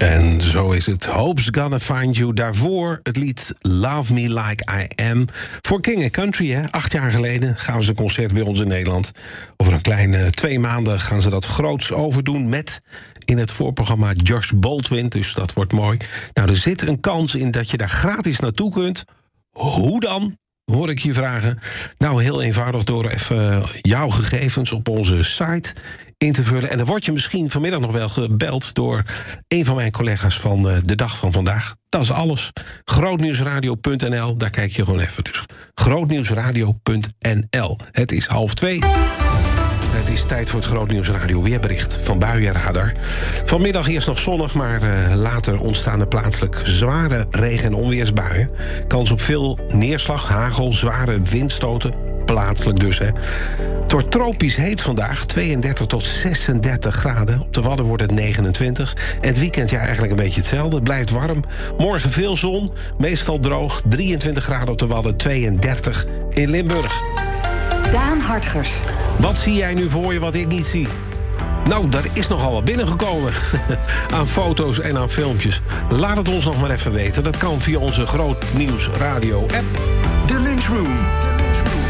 En zo is het. Hope's Gonna Find You. Daarvoor het lied Love Me Like I Am. Voor King & Country, hè. 8 jaar geleden gaven ze een concert bij ons in Nederland. Over een kleine 2 maanden gaan ze dat groots overdoen met in het voorprogramma Josh Baldwin. Dus dat wordt mooi. Nou, er zit een kans in dat je daar gratis naartoe kunt. Hoe dan? Hoor ik je vragen. Nou, heel eenvoudig door even jouw gegevens op onze site in te vullen. En dan word je misschien vanmiddag nog wel gebeld door een van mijn collega's van de dag van vandaag. Dat is alles. Grootnieuwsradio.nl, daar kijk je gewoon even. Dus grootnieuwsradio.nl. Het is 1:30. Het is tijd voor het Grootnieuwsradio weerbericht van Buienradar. Vanmiddag eerst nog zonnig, maar later ontstaan er plaatselijk zware regen- en onweersbuien. Kans op veel neerslag, hagel, zware windstoten. Plaatselijk dus, hè. Het wordt tropisch heet vandaag, 32 tot 36 graden. Op de Wadden wordt het 29. En het weekend eigenlijk een beetje hetzelfde. Het blijft warm. Morgen veel zon, meestal droog. 23 graden op de Wadden, 32 in Limburg. Daan Hartgers. Wat zie jij nu voor je wat ik niet zie? Nou, daar is nogal wat binnengekomen. Aan foto's en aan filmpjes. Laat het ons nog maar even weten. Dat kan via onze Grootnieuws Radio app. De Lunchroom